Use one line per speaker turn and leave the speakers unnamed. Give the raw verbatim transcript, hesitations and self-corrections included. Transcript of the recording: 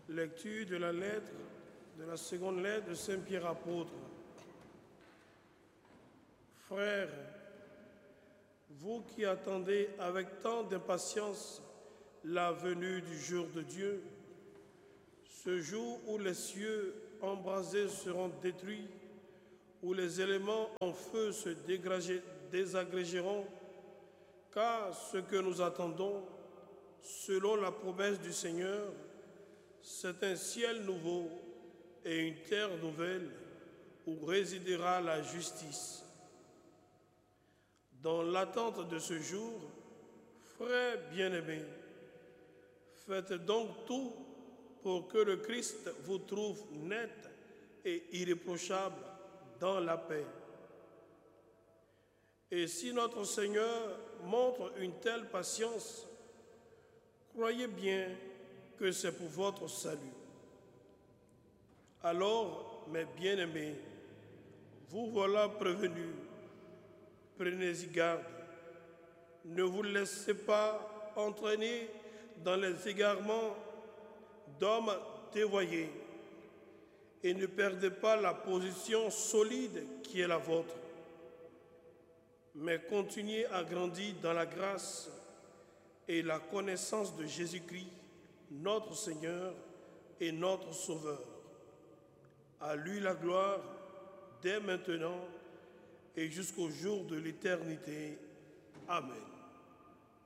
Lecture de la lettre, de la seconde lettre de Saint Pierre apôtre. Frères, vous qui attendez avec tant d'impatience la venue du jour de Dieu, ce jour où les cieux embrasés seront détruits, où les éléments en feu se désagrégeront, car ce que nous attendons, selon la promesse du Seigneur, c'est un ciel nouveau et une terre nouvelle où résidera la justice. Dans l'attente de ce jour, frères bien-aimés, faites donc tout pour que le Christ vous trouve net et irréprochable dans la paix. Et si notre Seigneur montre une telle patience, croyez bien que c'est pour votre salut. Alors, mes bien-aimés, vous voilà prévenus, prenez-y garde. Ne vous laissez pas entraîner dans les égarements d'hommes dévoyés et ne perdez pas la position solide qui est la vôtre, mais continuez à grandir dans la grâce et la connaissance de Jésus-Christ, notre Seigneur et notre Sauveur. À lui la gloire, dès maintenant et jusqu'au jour de l'éternité. Amen.